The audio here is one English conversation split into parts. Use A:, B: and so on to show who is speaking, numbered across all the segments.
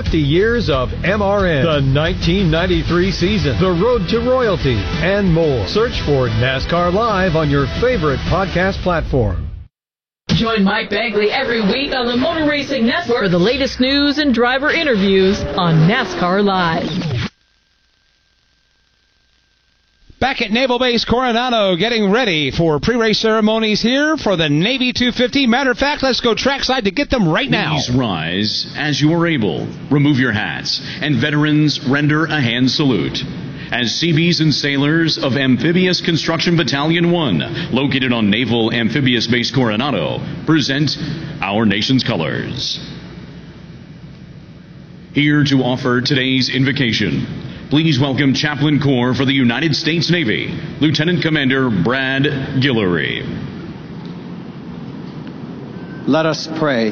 A: 50 years of MRN, the 1993 season, the road to royalty, and more. Search for NASCAR Live on your favorite podcast platform.
B: Join Mike Bagley every week on the Motor Racing Network for the latest news and driver interviews on NASCAR Live.
C: Back at Naval Base Coronado, getting ready for pre-race ceremonies here for the Navy 250. Matter of fact, let's go trackside to get them right now.
D: Please rise as you are able. Remove your hats, and veterans render a hand salute. As Seabees and sailors of Amphibious Construction Battalion 1, located on Naval Amphibious Base Coronado, present our nation's colors. Here to offer today's invocation, please welcome Chaplain Corps for the United States Navy, Lieutenant Commander Brad Guillory.
E: Let us pray.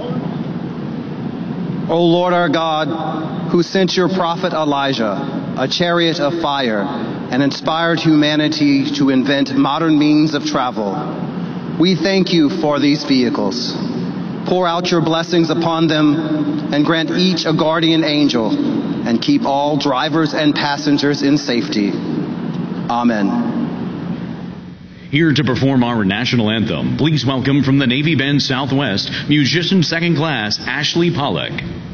E: O Lord our God, who sent your prophet Elijah, a chariot of fire, and inspired humanity to invent modern means of travel, we thank you for these vehicles. Pour out your blessings upon them and grant each a guardian angel, and keep all drivers and passengers in safety. Amen.
D: Here to perform our national anthem, please welcome from the Navy Band Southwest, musician second class Ashley Pollock.